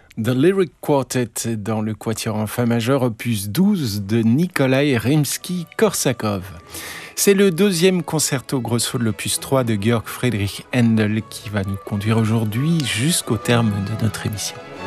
The Lyric Quartet dans le quatuor en fa majeur opus 12 de Nikolai Rimsky-Korsakov. C'est le deuxième concerto grosso de l'opus 3 de Georg Friedrich Händel qui va nous conduire aujourd'hui jusqu'au terme de notre émission.